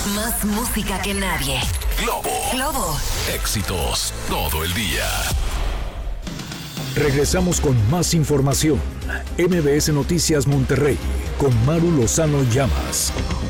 Más música que nadie. Globo. Éxitos todo el día. Regresamos con más información. MBS Noticias Monterrey con Maru Lozano Llamas.